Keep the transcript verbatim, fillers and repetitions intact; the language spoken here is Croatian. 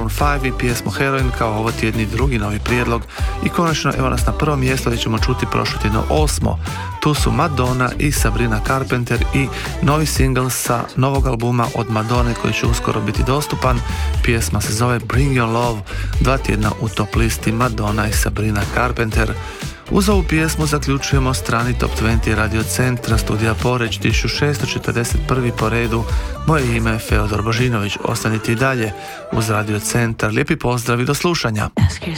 Maroon five i pjesmu Heroin kao ovo tjedni drugi novi prijedlog. I konačno evo nas na prvom mjestu gdje ćemo čuti prošlo tjedno osmo. Tu su Madonna i Sabrina Carpenter i novi singl sa novog albuma od Madone koji će uskoro biti dostupan. Pjesma se zove Bring Your Love, dva tjedna u top listi Madonna i Sabrina Carpenter. Uz ovu pjesmu zaključujemo strani Top dvadeset Radio Centra, studija Poreč, tisuću šesto četrdeset prvi po redu. Moje ime je Feodor Božinović. Ostanite i dalje uz Radio Centar. Lijepi pozdrav i do slušanja.